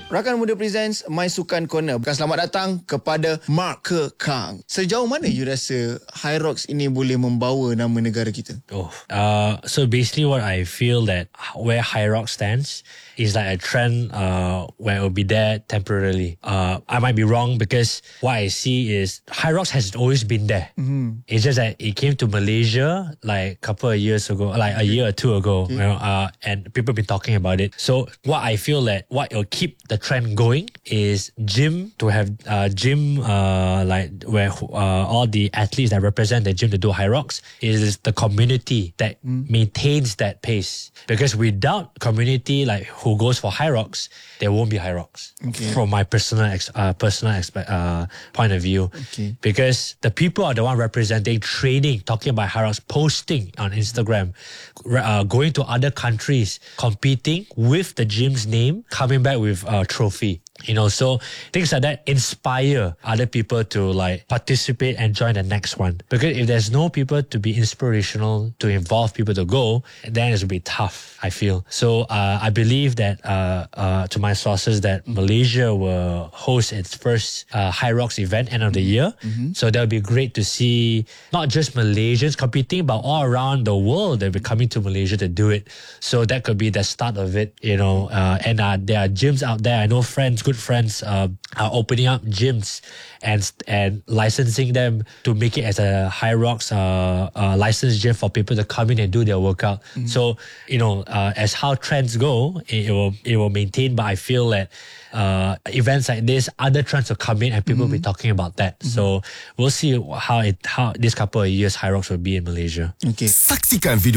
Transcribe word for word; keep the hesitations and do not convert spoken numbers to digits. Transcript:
Rakan Muda Presents My Sukan Corner. Bukan selamat datang kepada Mark Kekang. Sejauh mana you rasa Hyrox ini boleh membawa nama negara kita? Oh, uh, so basically what I feel that where Hyrox stands is like a trend uh, where it will be there temporarily. Uh, I might be wrong because what I see is Hyrox has always been there. Mm-hmm. It's just that it came to Malaysia like a couple of years ago, like a year or two ago, okay. you know, uh, and people have been talking about it. So what I feel that what will keep the trend going is gym, to have uh, gym uh, like where uh, all the athletes that represent the gym to do Hyrox is the community that mm. maintains that pace. Because without community like who goes for Hyrox, there won't be Hyrox. Okay. From my personal ex- uh, personal expe- uh, point of view. Okay. Because the people are the one representing training, talking about Hyrox, posting on Instagram, uh, going to other countries, competing with the gym's name, coming back with a trophy. You know, so things like that inspire other people to like participate and join the next one. Because if there's no people to be inspirational, to involve people to go, then it's will be tough, I feel. So uh, I believe that uh, uh, to my sources that Malaysia will host its first uh, Hyrox event end of the year. Mm-hmm. So that would be great to see not just Malaysians competing, but all around the world that will be coming to Malaysia to do it. So that could be the start of it, you know. Uh, and uh, there are gyms out there. I know friends, good friends uh, are opening up gyms and and licensing them to make it as a Hyrox uh, uh, licensed gym for people to come in and do their workout. Mm-hmm. So, you know, uh, as how trends go, it, it will it will maintain. But I feel that uh, events like this, other trends will come in and people mm-hmm. will be talking about that. Mm-hmm. So we'll see how it how this couple of years Hyrox will be in Malaysia. Okay. Saksikan video